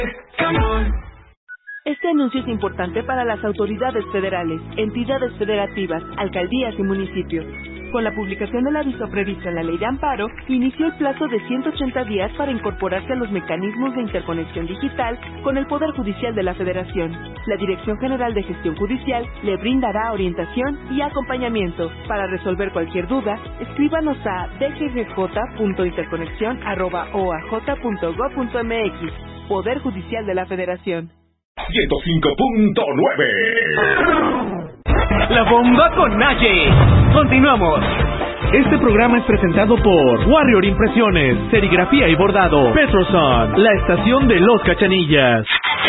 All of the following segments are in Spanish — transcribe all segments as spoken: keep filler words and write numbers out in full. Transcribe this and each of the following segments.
Este anuncio es importante para las autoridades federales, entidades federativas, alcaldías y municipios. Con la publicación del aviso previsto en la Ley de Amparo, inició el plazo de ciento ochenta días para incorporarse a los mecanismos de interconexión digital con el Poder Judicial de la Federación. La Dirección General de Gestión Judicial le brindará orientación y acompañamiento. Para resolver cualquier duda, escríbanos a d g g j punto interconexión arroba o a j punto gob punto m x. Poder Judicial de la Federación. ciento cinco punto nueve. La bomba con Naye. Continuamos. Este programa es presentado por Warrior Impresiones, Serigrafía y Bordado, Petroson, la estación de los Cachanillas.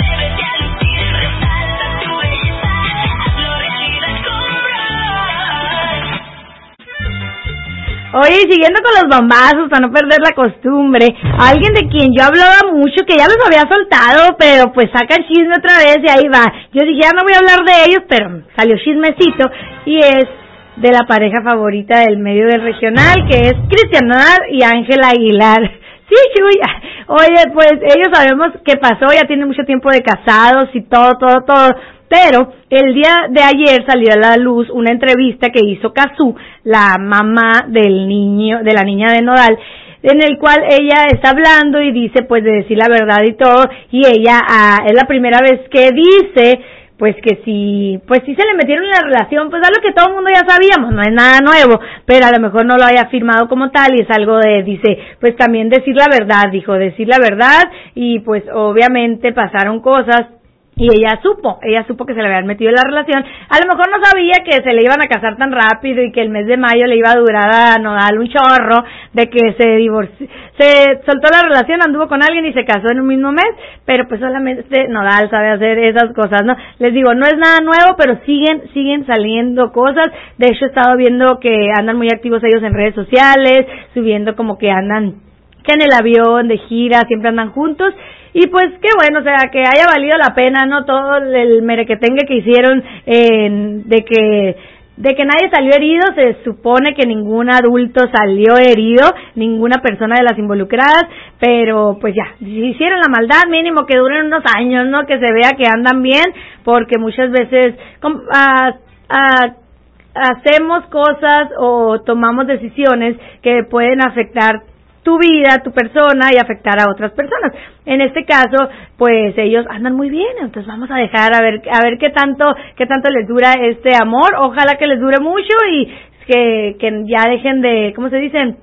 Oye, siguiendo con los bombazos, para no perder la costumbre, alguien de quien yo hablaba mucho, que ya los había soltado, pero pues saca el chisme otra vez y ahí va. Yo dije, ya no voy a hablar de ellos, pero salió chismecito, y es de la pareja favorita del medio del regional, que es Cristian Nodal y Ángela Aguilar. Sí, Chuy. Oye, pues ellos sabemos qué pasó, ya tienen mucho tiempo de casados y todo, todo, todo. Pero el día de ayer salió a la luz una entrevista que hizo Cazzu, la mamá del niño, de la niña de Nodal, en el cual ella está hablando y dice pues de decir la verdad y todo, y ella ah, es la primera vez que dice pues que si, pues si se le metieron en la relación, pues algo que todo el mundo ya sabíamos, no es nada nuevo, pero a lo mejor no lo haya firmado como tal, y es algo de, dice, pues también decir la verdad, dijo, decir la verdad, y pues obviamente pasaron cosas, y ella supo, ella supo que se le habían metido en la relación. A lo mejor no sabía que se le iban a casar tan rápido y que el mes de mayo le iba a durar a Nodal un chorro, de que se divorció, se soltó la relación, anduvo con alguien y se casó en un mismo mes, pero pues solamente Nodal sabe hacer esas cosas, ¿no? Les digo, no es nada nuevo, pero siguen, siguen saliendo cosas. De hecho, he estado viendo que andan muy activos ellos en redes sociales, subiendo como que andan, que en el avión, de gira, siempre andan juntos. Y pues qué bueno, o sea, que haya valido la pena, ¿no? Todo el merequetengue que hicieron eh, de que de que nadie salió herido. Se supone que ningún adulto salió herido, ninguna persona de las involucradas, pero pues ya, si hicieron la maldad, mínimo que duren unos años, ¿no? Que se vea que andan bien, porque muchas veces com, a, a, hacemos cosas o tomamos decisiones que pueden afectar tu vida, tu persona, y afectar a otras personas. En este caso, pues ellos andan muy bien, entonces vamos a dejar a ver a ver qué tanto qué tanto les dura este amor. Ojalá que les dure mucho y que que ya dejen de, ¿cómo se dicen?,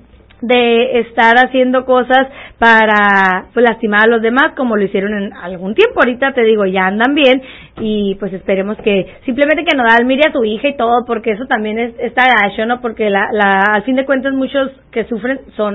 de estar haciendo cosas para pues lastimar a los demás, como lo hicieron en algún tiempo. Ahorita te digo, ya andan bien, y pues esperemos que simplemente que Nodal mire a su hija y todo, porque eso también es está gacho, ¿no? Porque la la al fin de cuentas muchos que sufren son